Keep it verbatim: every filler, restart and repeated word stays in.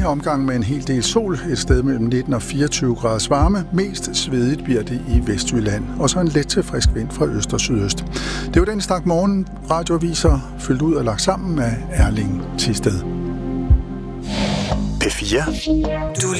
her omgang med en hel del sol, et sted mellem nitten og fireogtyve graders varme. Mest svedigt bliver det i Vestjylland, og så en let til frisk vind fra øst og sydøst. Det var den stak morgen radioaviser fyldt ud og lagt sammen af Erling Thisted. P fire. Du